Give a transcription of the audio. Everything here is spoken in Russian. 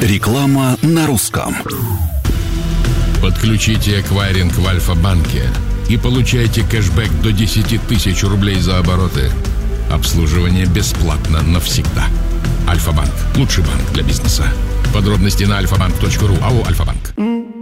Реклама на русском. Подключите эквайринг в Альфа-банке и получайте кэшбэк до 10 тысяч рублей за обороты. Обслуживание бесплатно навсегда. Альфа-банк. Лучший банк для бизнеса. Подробности на alfabank.ru. АО «Альфа-банк».